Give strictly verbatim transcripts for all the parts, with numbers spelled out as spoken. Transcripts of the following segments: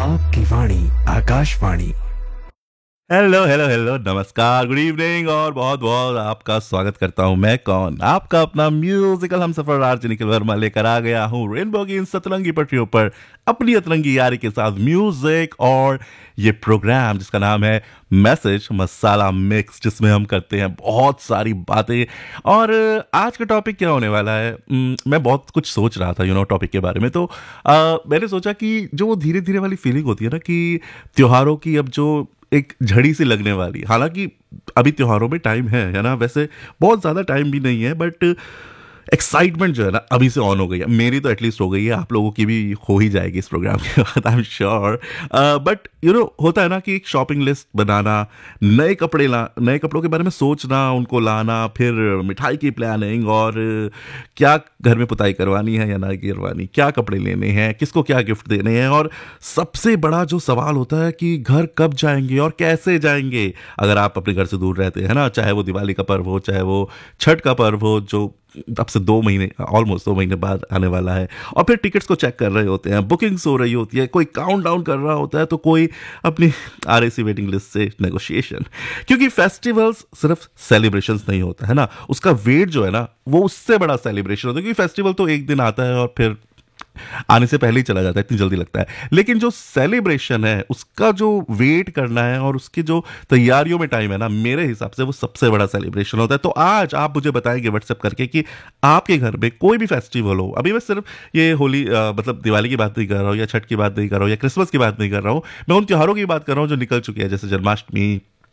आपकी वाणी Akashvani. Hello hello hello नमस्कार good evening और बहुत बहुत आपका स्वागत करता हूं। मैं कौन आपका अपना म्यूजिकल हमसफर आरजे निखिल वर्मा लेकर आ गया हूं रेनबो की इन सतरंगी पटरियों पर अपनी अतरंगी यारी के साथ म्यूजिक और ये प्रोग्राम जिसका नाम है मैसेज मसाला मिक्स, जिसमें हम करते हैं बहुत सारी बातें। और आज का टॉपिक क्या होने वाला है, म, मैं बहुत कुछ सोच रहा था यू नो टॉपिक के बारे में। तो आ, मैंने सोचा कि जो वो धीरे धीरे वाली फीलिंग होती है ना कि त्योहारों की अब जो एक झड़ी सी लगने वाली, हालांकि अभी त्योहारों में टाइम है है ना, वैसे बहुत ज़्यादा टाइम भी नहीं है, बट एक्साइटमेंट जो है ना अभी से ऑन हो गई है। मेरी तो एटलीस्ट हो गई है, आप लोगों की भी हो ही जाएगी इस प्रोग्राम के बाद, I am sure. But you know होता है ना कि एक शॉपिंग लिस्ट बनाना, नए कपड़े ला नए कपड़ों के बारे में सोचना, उनको लाना, फिर मिठाई की प्लानिंग, और क्या घर में पुताई करवानी है या नहीं करवानी, क्या कपड़े लेने हैं, किसको क्या गिफ्ट देने हैं, और सबसे बड़ा जो सवाल होता है कि घर कब जाएंगे और कैसे जाएंगे अगर आप अपने घर से दूर रहते हैं ना, चाहे वो दिवाली का पर्व हो, चाहे वो छठ का पर्व हो जो अब से दो महीने ऑलमोस्ट दो महीने बाद आने वाला है। और फिर टिकट्स को चेक कर रहे होते हैं, बुकिंग्स हो रही होती है, कोई काउंट डाउन कर रहा होता है, तो कोई अपनी आरएसी वेटिंग लिस्ट से नेगोशिएशन। क्योंकि फेस्टिवल्स सिर्फ सेलिब्रेशंस नहीं होता है ना, उसका वेट जो है ना वो उससे बड़ा सेलिब्रेशन होता है। क्योंकि फेस्टिवल तो एक दिन आता है और फिर आने से पहले ही चला जाता है, इतनी जल्दी लगता है। लेकिन जो सेलिब्रेशन है उसका जो वेट करना है और उसकी जो तैयारियों में टाइम है ना, मेरे हिसाब से वो सबसे बड़ा सेलिब्रेशन होता है। तो आज आप मुझे बताएंगे व्हाट्सएप करके कि आपके घर में कोई भी फेस्टिवल हो, अभी मैं सिर्फ ये होली आ, मतलब दिवाली की बात नहीं कर रहा हूँ, या छठ की बात नहीं कर रहा हूँ, या क्रिसमस की बात नहीं कर रहा हूँ, मैं उन त्योहारों की बात कर रहा हूँ जो निकल चुके हैं, जैसे जन्माष्टमी,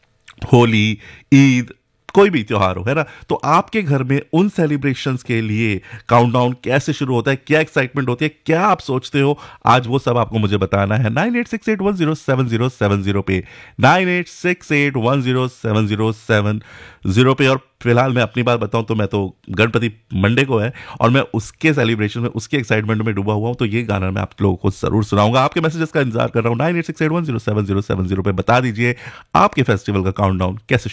होली, ईद, कोई भी त्योहार हो, है ना। तो आपके घर में उन सेलिब्रेशंस के लिए काउंटडाउन कैसे शुरू होता है, क्या एक्साइटमेंट होती है, क्या आप सोचते हो, आज वो सब आपको मुझे बताना है nine eight six eight one zero seven zero seven zero पे, nine eight six eight one zero seven zero seven zero पे। और फिलहाल मैं अपनी बात बताऊं तो मैं तो गणपति मंडे को है और मैं उसके सेलिब्रेशन में, उसके एक्साइटमेंट में डूबा हुआ हूं। तो ये गाना मैं आप लोगों को जरूर सुनाऊंगा। आपके मैसेजेस का इंतजार कर रहा हूं nine eight six eight one zero seven zero seven zero पे। बता दीजिए आपके फेस्टिवल का काउंटडाउन कैसे